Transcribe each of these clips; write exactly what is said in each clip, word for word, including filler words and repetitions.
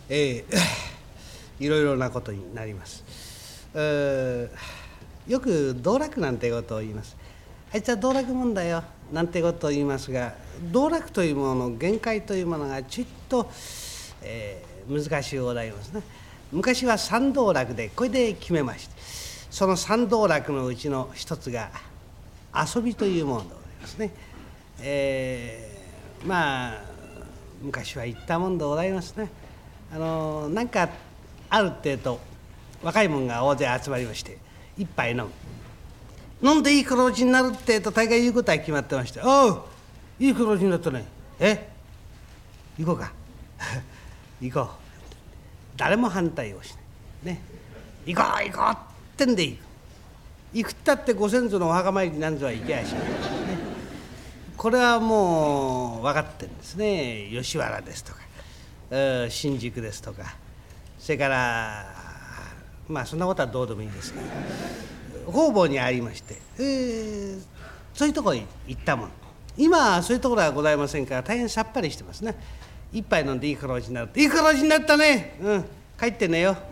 えー、いろいろなことになります。よく道楽なんてことを言います。あいつは道楽もんだよなんてことを言いますが、道楽というものの限界というものがちょっと、えー、難しいございますね。昔は三道楽でこれで決めまして、その三道楽のうちの一つが遊びというものでございますね。えー、まあ昔は言ったもんでございますね。あのなんかあるってえと若い者が大勢集まりまして一杯飲む。飲んでいい黒字になるってえと大概言うことは決まってまして、おういい黒字になったね、え行こうか行こう。誰も反対をしないね。行こう行こうってんで行く。行くったってご先祖のお墓参りなんぞは行けやしない、ね、これはもう分かってるんですね。吉原ですとか新宿ですとか、それからまあそんなことはどうでもいいですが、方々にありまして、えー、そういうところに行ったもの。今はそういうところはございませんから大変さっぱりしてますね。一杯飲んでいい黒字になるって、いい黒字になったね、うん帰って寝よ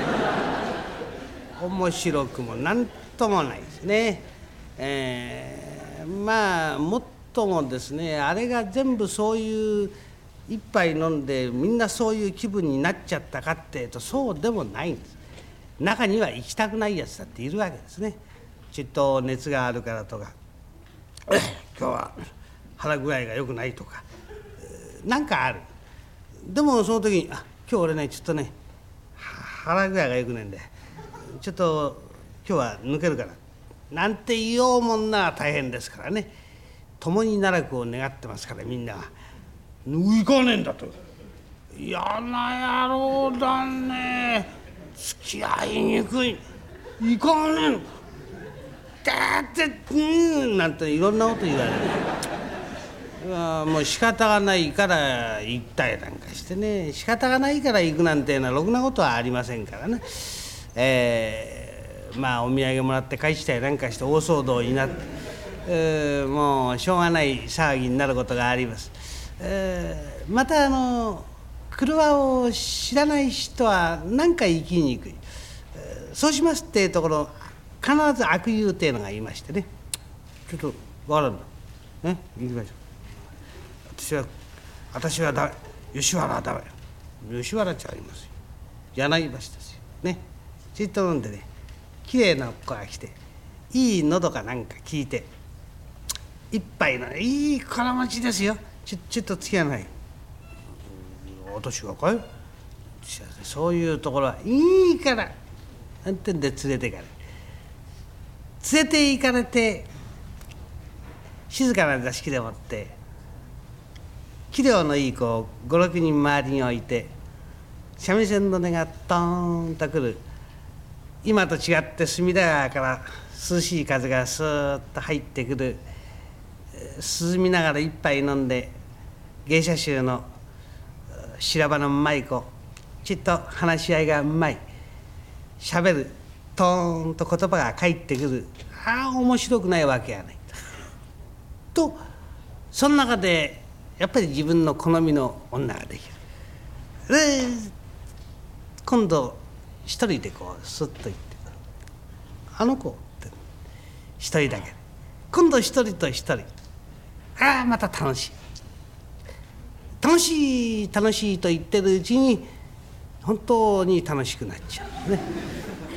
面白くもなんともないですね。えー、まあもっともですね、あれが全部そういう一杯飲んでみんなそういう気分になっちゃったかっていうとそうでもないんです。中には行きたくないやつだっているわけですね。ちょっと熱があるからとか今日は腹具合が良くないとかなんかある。でもその時に「あ今日俺ねちょっとね腹具合が良くないんでちょっと今日は抜けるから」なんて言おうもんなら大変ですからね。共に奈落を願ってますからみんなは。行かねえんだと。嫌な野郎だね、付き合いにくい、行かねえんだだってうんなんていろんなこと言われる。もう仕方がないから行ったりなんかしてね、仕方がないから行くなんていうのはろくなことはありませんからね。えー、まあお土産もらって返したりなんかして大騒動になって、えー、もうしょうがない騒ぎになることがあります。えー、またあの車を知らない人は何か行きにくい、えー、そうしますっていうところ必ず悪友っていうのがいましてね、ちょっとわからんのね、行きましょう。私は私はだ吉原はだめ、吉原ちゃありますよ、柳橋ですよね。ちっと飲んでね、きれいな子が来ていい喉かなんか聞いて一杯のいい金持ちですよ、ちょちょっと付き合わない。私がかい、そういうところはいいからなんてんで連れていかれ連れて行かれて静かな座敷でもって器量のいい子をごろくにん周りに置いて三味線の音がトーンとくる。今と違って隅田川から涼しい風がスーッと入ってくる。涼みながら一杯飲んで芸者衆の修羅場のうまい子、ちっと話し合いがうまい、しゃべるトーンと言葉が返ってくる。ああ面白くないわけやないと、その中でやっぱり自分の好みの女ができる。で今度一人でこうスッと行って「あの子」って一人だけ今度一人と一人、ああまた楽しい楽しい楽しいと言ってるうちに本当に楽しくなっちゃうね。